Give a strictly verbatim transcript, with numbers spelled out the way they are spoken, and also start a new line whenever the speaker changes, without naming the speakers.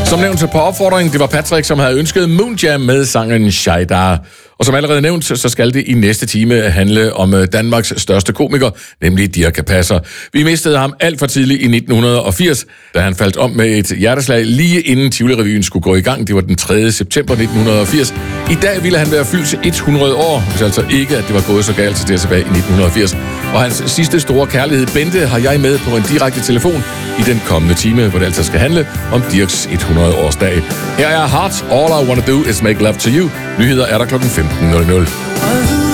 Som nævnt på opfordring, det var Patrick, som havde ønsket Moonjam med sangen Shaidar. Og som allerede nævnt, så skal det i næste time handle om Danmarks største komiker, nemlig Dirch Passer. Vi mistede ham alt for tidligt i nitten firs, da han faldt om med et hjerteslag lige inden Tivoli-revyen skulle gå i gang. Det var den tredje september nitten firs. I dag ville han være fyldt hundrede år, hvis altså ikke, at det var gået så galt til det tilbage i nitten firs. Og hans sidste store kærlighed, Bente, har jeg med på en direkte telefon i den kommende time, hvor det altså skal handle om Dirchs hundrede-årsdag. Her er Heart, All I Wanna Do Is Make Love To You. Nyheder er der klokken femten nul nul.